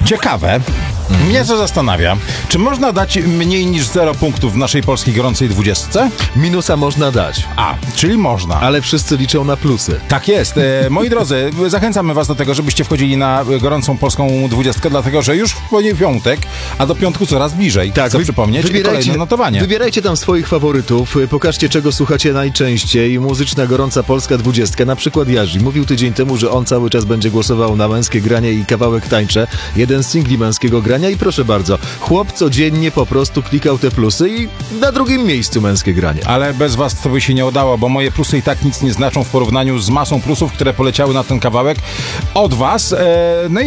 Ciekawe. Mnie co zastanawia, czy można dać mniej niż 0 punktów w naszej polskiej gorącej 20? Minusa można dać, Czyli można. ale wszyscy liczą na plusy. Tak jest. Moi drodzy, zachęcamy was do tego, żebyście wchodzili na gorącą polską 20, dlatego że już w piątek, a do piątku coraz bliżej. Chcę przypomnieć kolejne notowanie. Wybierajcie tam swoich faworytów, pokażcie czego słuchacie najczęściej. Muzyczna gorąca polska 20, na przykład Jarzy. Mówił tydzień temu, że on cały czas będzie głosował na męskie granie i kawałek tańcze. Jeden z singli męskiego grania i proszę bardzo, chłop codziennie po prostu klikał te plusy i na drugim miejscu męskie granie. Ale bez was to by się nie udało, bo moje plusy i tak nic nie znaczą w porównaniu z masą plusów, które poleciały na ten kawałek od was. No i